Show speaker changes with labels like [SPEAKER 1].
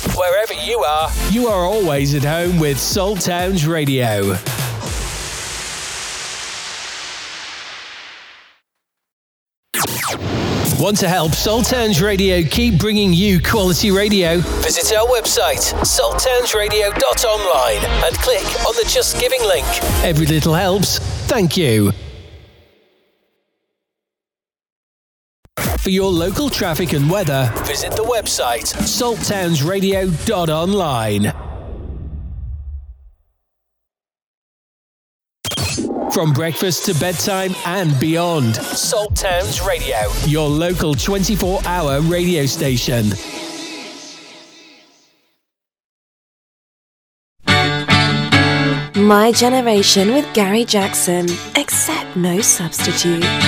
[SPEAKER 1] Wherever you are always at home with Salt Towns Radio. Want to help Salt Towns Radio keep bringing you quality radio? Visit our website, salttownsradio.online, and click on the Just Giving link. Every little helps. Thank you. For your local traffic and weather, visit the website, salttownsradio.online. From breakfast to bedtime and beyond, Salt Towns Radio, your local 24-hour radio station.
[SPEAKER 2] My Generation with Gary Jackson, except no substitute.